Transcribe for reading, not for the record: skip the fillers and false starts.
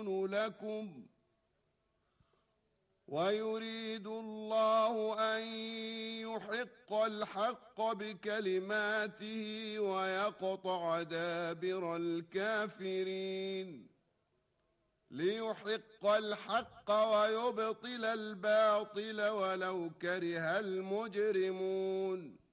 يكون لكم ويريد الله أن يحق الحق بكلماته ويقطع دابر الكافرين ليحق الحق ويبطل الباطل ولو كره المجرمون